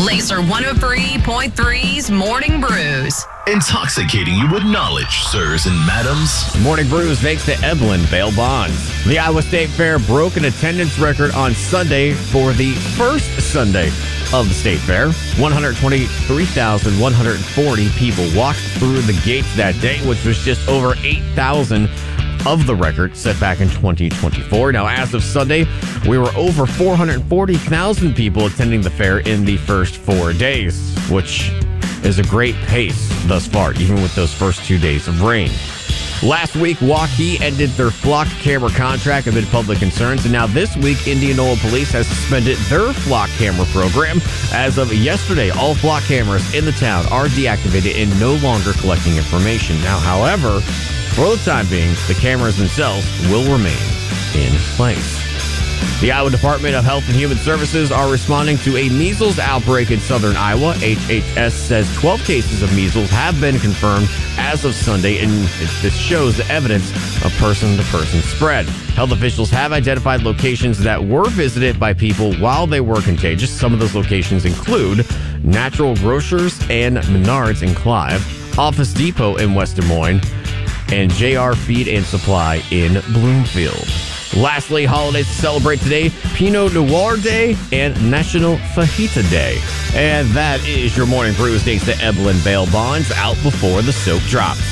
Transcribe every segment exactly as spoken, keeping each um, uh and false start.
Laser one oh three point three's Morning Brews. Intoxicating you with knowledge, sirs and madams. Morning Brews thanks to Evelyn Bail Bonds. The Iowa State Fair broke an attendance record on Sunday for the first Sunday of the State Fair. one hundred twenty-three thousand one hundred forty people walked through the gates that day, which was just over eight thousand of the record set back in twenty twenty-four. Now, as of Sunday, we were over four hundred forty thousand people attending the fair in the first four days, which is a great pace thus far, even with those first two days of rain. Last week, Waukee ended their flock camera contract amid public concerns, and now this week, Indianola Police has suspended their flock camera program. As of yesterday, all flock cameras in the town are deactivated and no longer collecting information. Now, however, for the time being, the cameras themselves will remain in place. The Iowa Department of Health and Human Services are responding to a measles outbreak in southern Iowa. H H S says twelve cases of measles have been confirmed as of Sunday, and this shows the evidence of person-to-person spread. Health officials have identified locations that were visited by people while they were contagious. Some of those locations include Natural Grocers and Menards in Clive, Office Depot in West Des Moines, and J R Feed and Supply in Bloomfield. Lastly, holidays to celebrate today: Pinot Noir Day and National Fajita Day. And that is your Morning Brews thanks to Evelyn Bail Bonds, out before the soap drops.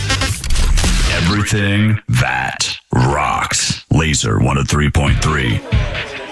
Everything that rocks. Laser one oh three point three.